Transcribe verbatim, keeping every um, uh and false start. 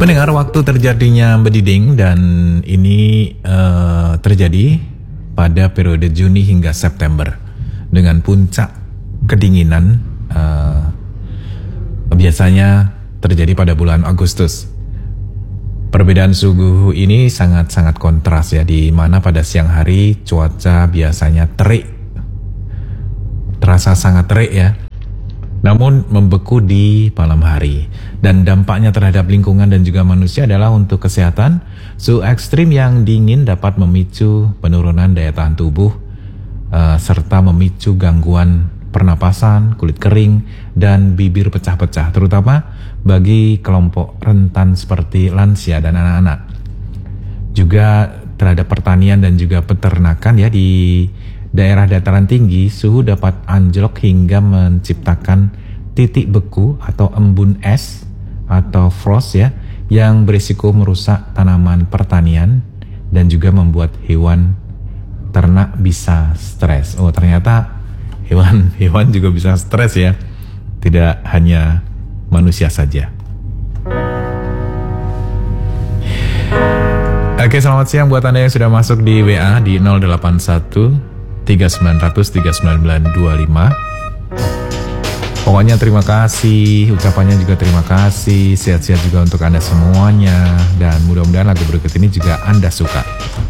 Pendengar, waktu terjadinya bediding dan ini uh, terjadi pada periode Juni hingga September dengan puncak kedinginan uh, biasanya terjadi pada bulan Agustus. Perbedaan suhu ini sangat-sangat kontras ya, di mana pada siang hari cuaca biasanya terik, terasa sangat terik ya, namun membeku di malam hari. Dan dampaknya terhadap lingkungan dan juga manusia adalah untuk kesehatan. Suhu ekstrim yang dingin dapat memicu penurunan daya tahan tubuh uh, serta memicu gangguan pernapasan, kulit kering, dan bibir pecah-pecah, terutama bagi kelompok rentan seperti lansia dan anak-anak. Juga terhadap pertanian dan juga peternakan ya, di daerah dataran tinggi suhu dapat anjlok hingga menciptakan titik beku atau embun es atau frost ya, yang berisiko merusak tanaman pertanian dan juga membuat hewan ternak bisa stres. Oh, ternyata hewan-hewan juga bisa stres ya, tidak hanya manusia saja. Oke, selamat siang buat Anda yang sudah masuk di W A di nol delapan satu tiga sembilan nol nol tiga sembilan sembilan dua lima. Pokoknya terima kasih, ucapannya juga terima kasih, sehat-sehat juga untuk Anda semuanya, dan mudah-mudahan lagu berikut ini juga Anda suka.